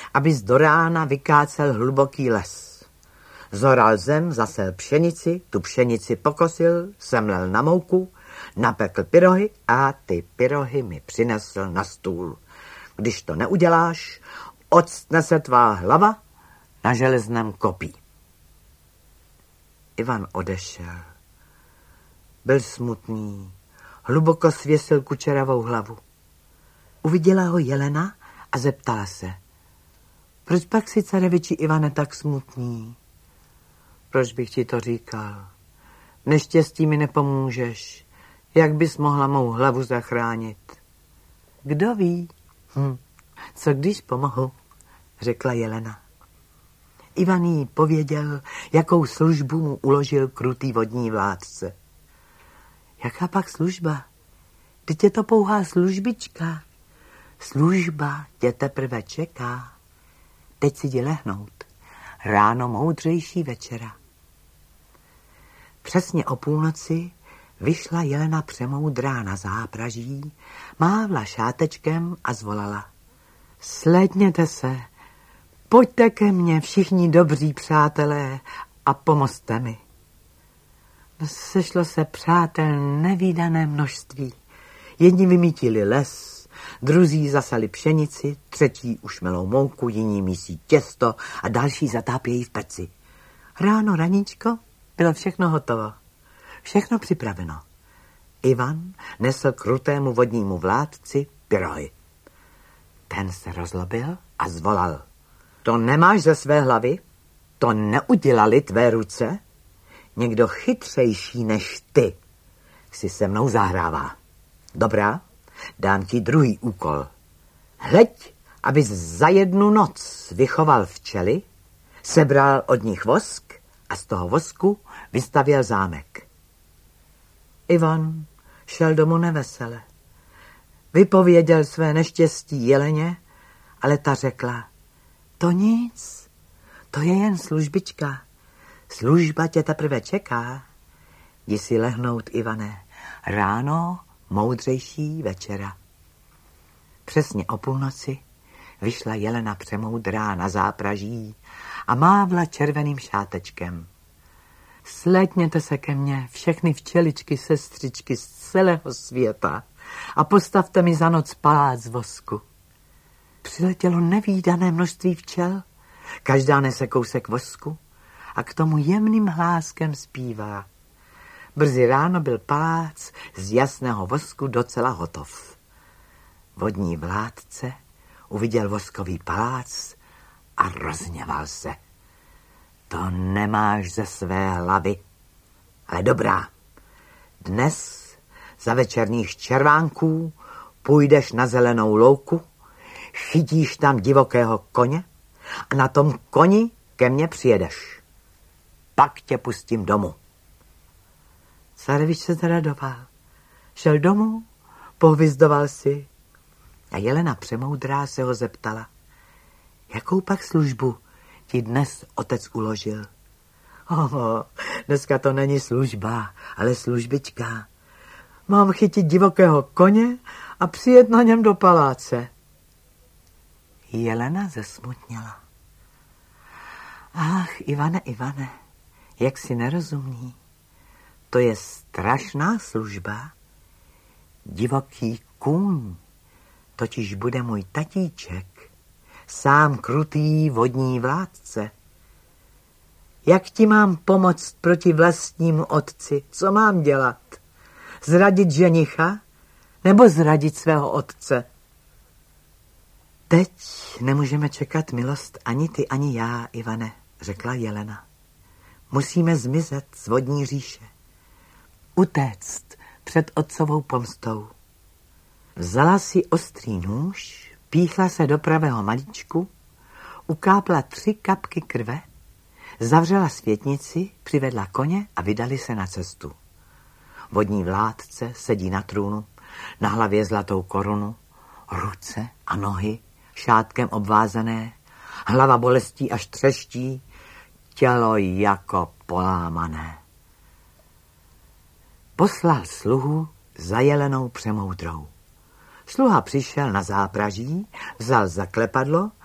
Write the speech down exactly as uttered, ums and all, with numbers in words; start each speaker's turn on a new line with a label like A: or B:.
A: abys do rána vykácel hluboký les. Zoral zem, zasel pšenici, tu pšenici pokosil, semlel na mouku, napekl pyrohy a ty pyrohy mi přinesl na stůl. Když to neuděláš, octne se tvá hlava na železném kopí. Ivan odešel. Byl smutný, hluboko svěsil kučeravou hlavu. Uviděla ho Jelena a zeptala se. Proč pak si, careviči Ivane, tak smutný? Proč bych ti to říkal? Neštěstí mi nepomůžeš. Jak bys mohla mou hlavu zachránit? Kdo ví? Hm. Co když pomohu? Řekla Jelena. Ivan jí pověděl, jakou službu mu uložil krutý vodní vládce. Jaká pak služba? Teď je to pouhá službička. Služba tě teprve čeká. Teď si jdi lehnout. Ráno moudřejší večera. Přesně o půlnoci vyšla Jelena přemoudrá na zápraží, mávla šátečkem a zvolala. Slédněte se, pojďte ke mně všichni dobří přátelé a pomozte mi. Sešlo se přátel nevídané množství. Jedni vymítili les, druzí zasali pšenici, třetí už melou mouku, jiní mísí těsto a další zatápějí v peci. Ráno raníčko bylo všechno hotovo. Všechno připraveno. Ivan nesl krutému vodnímu vládci pyrohy. Ten se rozlobil a zvolal. To nemáš ze své hlavy? To neudělali tvé ruce? Někdo chytřejší než ty si se mnou zahrává. Dobrá, dám ti druhý úkol. Hleď, abys za jednu noc vychoval včely, sebral od nich vosk a z toho vosku vystavěl zámek. Ivan šel domů nevesele. Vypověděl své neštěstí Jeleně, ale ta řekla, to nic, to je jen službička. Služba tě teprve čeká. Jdi si lehnout, Ivane, ráno moudřejší večera. Přesně o půlnoci vyšla Jelena přemoudrá na zápraží a mávla červeným šátečkem. Slétněte se ke mně, všechny včeličky, sestřičky z celého světa a postavte mi za noc palác z vosku. Přiletělo nevídané množství včel, každá nese kousek vosku a k tomu jemným hláskem zpívá. Brzy ráno byl palác z jasného vosku docela hotov. Vodní vládce uviděl voskový palác a rozhněval se. To nemáš ze své hlavy, ale dobrá. Dnes za večerních červánků půjdeš na zelenou louku, chytíš tam divokého koně a na tom koni ke mně přijedeš. Pak tě pustím domů. Carevič se zaradoval. Šel domů, pohvizdoval si a Jelena přemoudrá se ho zeptala. Jakou pak službu ti dnes otec uložil? Oh, dneska to není služba, ale službička. Mám chytit divokého koně a přijet na něm do paláce. Jelena zesmutněla. Ach, Ivane, Ivane, jak si nerozumí. To je strašná služba. Divoký kůň totiž bude můj tatíček, sám krutý vodní vládce. Jak ti mám pomoct proti vlastnímu otci? Co mám dělat? Zradit ženicha nebo zradit svého otce? Teď nemůžeme čekat milost ani ty, ani já, Ivane, řekla Jelena. Musíme zmizet z vodní říše. Utéct před otcovou pomstou. Vzala si ostrý nůž, píchla se do pravého malíčku, ukápla tři kapky krve, zavřela světnici, přivedla koně a vydali se na cestu. Vodní vládce sedí na trůnu, na hlavě zlatou korunu, ruce a nohy šátkem obvázané, hlava bolestí až třeští, tělo jako polámané. Poslal sluhu za Jelenou přemoudrou. Sluha přišel na zápraží, vzal zaklepadlo